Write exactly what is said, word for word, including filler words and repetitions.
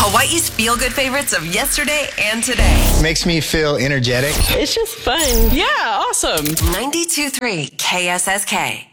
Hawaii's feel-good favorites of yesterday and today. Makes me feel energetic. It's just fun. Yeah, awesome. ninety-two point three K S S K.